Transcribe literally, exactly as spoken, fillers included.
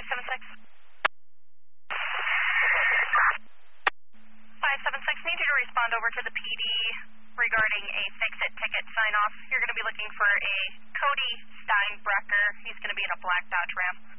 five seven six. five seven six, need you to respond over to the P D regarding a fix-it ticket sign-off. You're going to be looking for a Cody Steinbrecher. He's going to be in a black Dodge Ram.